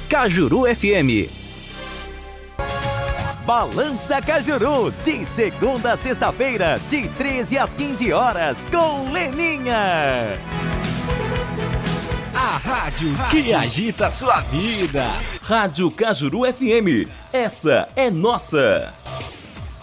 Cajuru FM. Balança Cajuru, de segunda a sexta-feira, de 13 às 15 horas, com Leninha. A rádio que agita a sua vida. Rádio Cajuru FM. Essa é nossa.